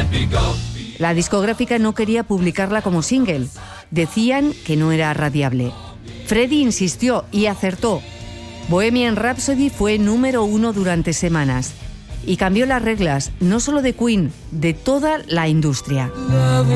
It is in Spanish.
La discográfica no quería publicarla como single. Decían que no era radiable. Freddie insistió y acertó. Bohemian Rhapsody fue número 1 durante semanas y cambió las reglas, no solo de Queen, de toda la industria.